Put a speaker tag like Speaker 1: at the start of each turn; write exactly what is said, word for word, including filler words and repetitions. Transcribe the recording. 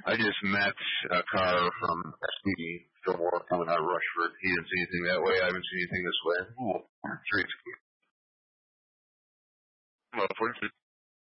Speaker 1: I just met a car from S P D Fillmore coming out of Rushford. He didn't see anything that way. I haven't seen anything this way. Ooh, streets. Well,